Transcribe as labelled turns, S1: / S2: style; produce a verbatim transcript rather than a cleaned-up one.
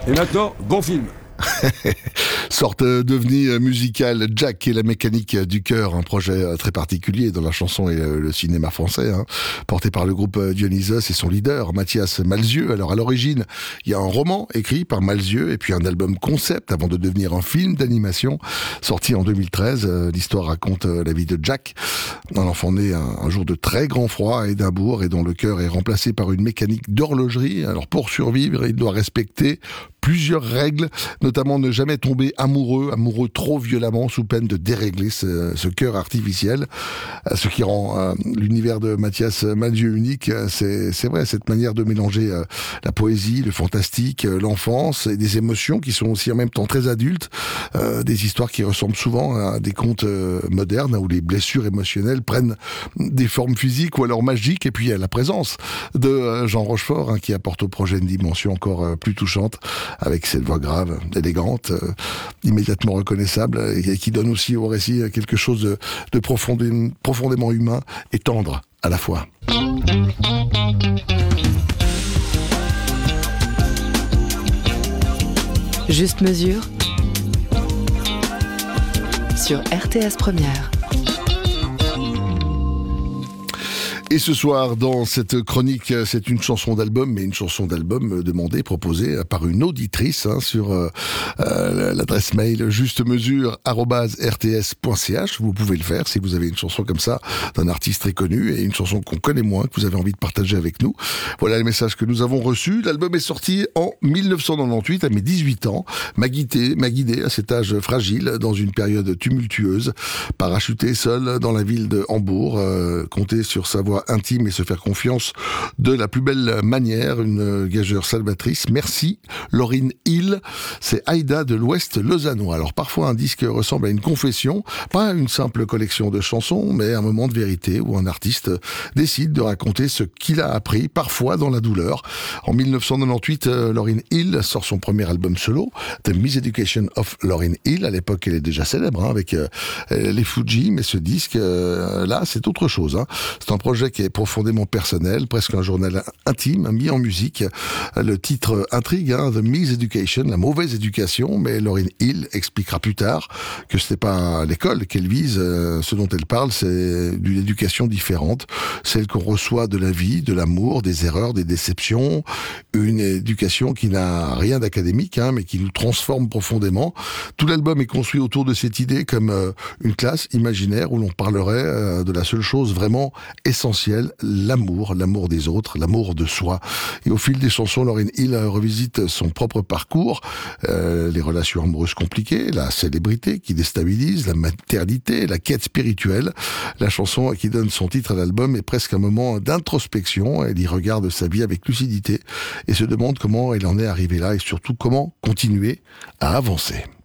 S1: Et maintenant, bon film.
S2: Sorte d'ovni musical, Jack et la mécanique du cœur, un projet très particulier dans la chanson et le cinéma français, hein, porté par le groupe Dionysos et son leader, Mathias Malzieu. Alors à l'origine, il y a un roman écrit par Malzieu et puis un album concept avant de devenir un film d'animation sorti en deux mille treize. L'histoire raconte la vie de Jack, un enfant né un, un jour de très grand froid à Édimbourg et dont le cœur est remplacé par une mécanique d'horlogerie. Alors pour survivre, il doit respecter plusieurs règles, notamment ne jamais tomber amoureux, amoureux trop violemment sous peine de dérégler ce, ce cœur artificiel. Ce qui rend euh, l'univers de Mathias Malzieu unique, c'est, c'est vrai, cette manière de mélanger euh, la poésie, le fantastique, euh, l'enfance et des émotions qui sont aussi en même temps très adultes, euh, des histoires qui ressemblent souvent à des contes euh, modernes où les blessures émotionnelles prennent des formes physiques ou alors magiques, et puis il y a la présence de euh, Jean Rochefort hein, qui apporte au projet une dimension encore euh, plus touchante, avec cette voix grave, élégante, euh, immédiatement reconnaissable, et qui donne aussi au récit quelque chose de, de profondé, profondément humain et tendre à la fois.
S3: Juste mesure sur R T S Première.
S2: Et ce soir, dans cette chronique, c'est une chanson d'album, mais une chanson d'album demandée, proposée par une auditrice hein, sur euh, euh, l'adresse mail justemesure arobase r t s point c h. Vous pouvez le faire si vous avez une chanson comme ça d'un artiste très connu et une chanson qu'on connaît moins, que vous avez envie de partager avec nous. Voilà les messages que nous avons reçus. L'album est sorti en dix-neuf cent quatre-vingt-dix-huit, à mes dix-huit ans, m'a guidé, m'a guidé à cet âge fragile, dans une période tumultueuse, parachuté seul dans la ville de Hambourg, euh, compter sur sa voix intime et se faire confiance de la plus belle manière, une gageure salvatrice. Merci Lauryn Hill, c'est Aïda de l'Ouest lausannois. Alors parfois un disque ressemble à une confession, pas une simple collection de chansons, mais un moment de vérité où un artiste décide de raconter ce qu'il a appris, parfois dans la douleur. En dix-neuf cent quatre-vingt-dix-huit, Lauryn Hill sort son premier album solo, The Miseducation of Lauryn Hill. À l'époque, elle est déjà célèbre hein, avec euh, les Fugees, mais ce disque euh, là, c'est autre chose. Hein. C'est un projet qui est profondément personnel, presque un journal intime, mis en musique. Le titre intrigue, hein, The Miseducation, la mauvaise éducation, mais Lauryn Hill expliquera plus tard que ce n'est pas l'école qu'elle vise. Ce dont elle parle, c'est d'une éducation différente, celle qu'on reçoit de la vie, de l'amour, des erreurs, des déceptions, une éducation qui n'a rien d'académique, hein, mais qui nous transforme profondément. Tout l'album est construit autour de cette idée comme euh, une classe imaginaire où l'on parlerait euh, de la seule chose vraiment essentielle, l'amour, l'amour des autres, l'amour de soi. Et au fil des chansons, Lauryn Hill revisite son propre parcours, euh, les relations amoureuses compliquées, la célébrité qui déstabilise, la maternité, la quête spirituelle. La chanson qui donne son titre à l'album est presque un moment d'introspection. Elle y regarde sa vie avec lucidité et se demande comment elle en est arrivée là et surtout comment continuer à avancer.